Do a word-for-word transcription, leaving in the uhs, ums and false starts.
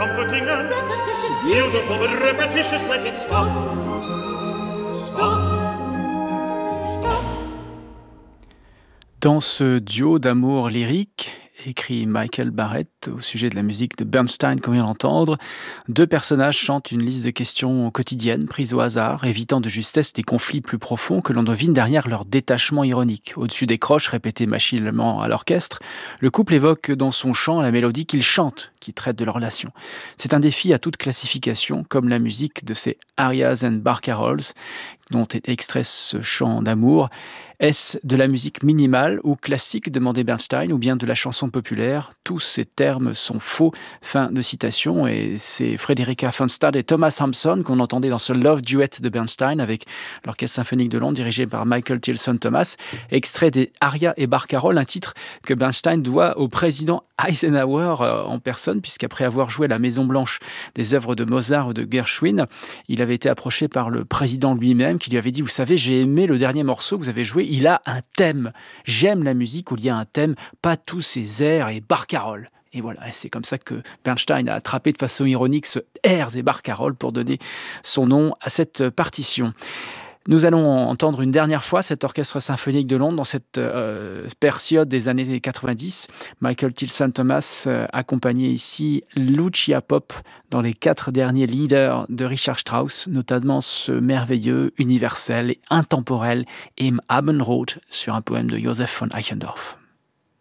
comforting and repetitious, beautiful but repetitious, let it stop. Stop. Stop. Dans ce duo d'amour lyrique, écrit Michael Barrett au sujet de la musique de Bernstein qu'on vient d'entendre, deux personnages chantent une liste de questions quotidiennes prises au hasard, évitant de justesse des conflits plus profonds que l'on devine derrière leur détachement ironique. Au-dessus des croches répétées machinalement à l'orchestre, le couple évoque dans son chant la mélodie qu'il chante, qui traite de leur relation. C'est un défi à toute classification, comme la musique de ces arias and barcarolles, dont est extrait ce chant d'amour. Est-ce de la musique minimale ou classique, demandait Bernstein, ou bien de la chanson populaire? Tous ces termes sont faux. Fin de citation. Et c'est Frederica von Stade et Thomas Hampson qu'on entendait dans ce Love Duet de Bernstein avec l'Orchestre Symphonique de Londres dirigé par Michael Tilson Thomas. Extrait des arias et barcarolles, un titre que Bernstein doit au président Eisenhower euh, en personne, puisqu'après avoir joué à la Maison-Blanche des œuvres de Mozart ou de Gershwin, il avait été approché par le président lui-même qui lui avait dit « Vous savez, j'ai aimé le dernier morceau que vous avez joué, il a un thème. J'aime la musique où il y a un thème, pas tous ces airs et barcarolles. » Et voilà, et c'est comme ça que Bernstein a attrapé de façon ironique ce airs et barcarolles pour donner son nom à cette partition. Nous allons entendre une dernière fois cet orchestre symphonique de Londres dans cette euh, période des années quatre-vingt-dix. Michael Tilson Thomas euh, accompagnait ici Lucia Pop dans les quatre derniers leaders de Richard Strauss, notamment ce merveilleux, universel et intemporel Im Abendrot sur un poème de Joseph von Eichendorff.